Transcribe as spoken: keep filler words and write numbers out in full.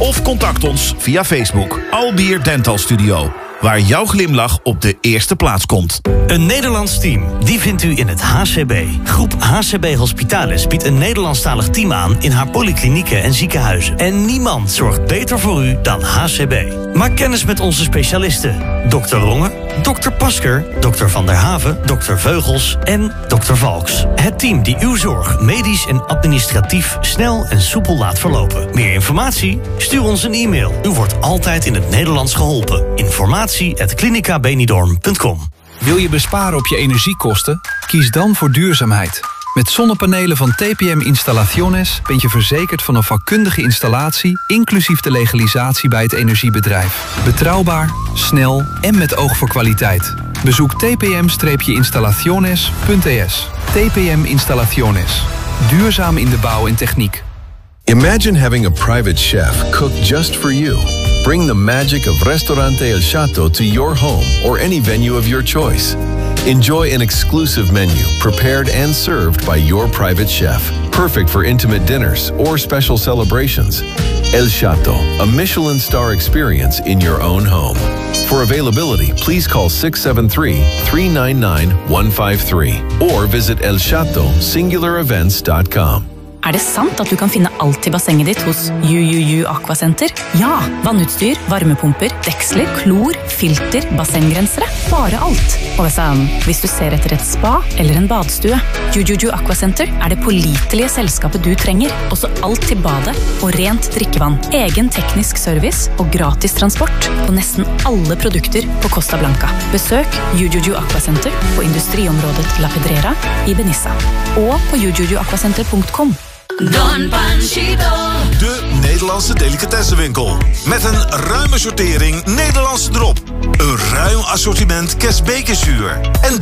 Of contact ons via Facebook. Albier Dental Studio. Waar jouw glimlach op de eerste plaats komt. Een Nederlands team, die vindt u in het H C B. Groep H C B Hospitalis biedt een Nederlandstalig team aan in haar polyklinieken en ziekenhuizen. En niemand zorgt beter voor u dan H C B. Maak kennis met onze specialisten. dokter Rongen, dokter Pasker, dokter Van der Haven, dokter Veugels en dokter Valks. Het team die uw zorg medisch en administratief snel en soepel laat verlopen. Meer informatie? Stuur ons een e-mail. U wordt altijd in het Nederlands geholpen. Informatie at clinica benidorm punt com. Wil je besparen op je energiekosten? Kies dan voor duurzaamheid. Met zonnepanelen van T P M Instalaciones ben je verzekerd van een vakkundige installatie, inclusief de legalisatie bij het energiebedrijf. Betrouwbaar, snel en met oog voor kwaliteit. Bezoek t p m installaciones punt e s. T P M Instalaciones. Duurzaam in de bouw en techniek. Imagine having a private chef cook just for you. Bring the magic of Restaurante El Chato to your home or any venue of your choice. Enjoy an exclusive menu prepared and served by your private chef. Perfect for intimate dinners or special celebrations. El Chato, a Michelin star experience in your own home. For availability, please call six seven three, three nine nine, one five three or visit el chato singular events dot com. Er det sant at du kan finne alt i bassenget ditt hos U U U Aquacenter? Ja, vannutstyr, varmepumper, deksler, klor, filter, bassenggrensere, bare alt. Og sånn, hvis du ser etter et spa eller en badstue, U U U Aquacenter er det pålitelige selskapet du trenger. Også alt til badet og rent drikkevann. Egen teknisk service og gratis transport på nesten alle produkter på Costa Blanca. Besøk U U U Aquacenter på industriområdet La Pedrera i Benissa. Og på u u u aquacenter punt com. Don Panchito. De Nederlandse delicatessenwinkel. Met een ruime sortering Nederlandse drop. Een ruim assortiment kerstbekerzuur. En